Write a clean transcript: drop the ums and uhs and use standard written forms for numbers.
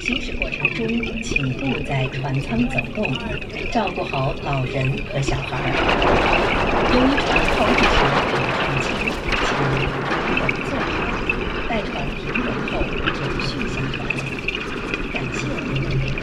行驶过程中，请勿在船舱走动，照顾好老人和小孩。由于船靠岸时有看清，请扶稳坐好。待船停稳后，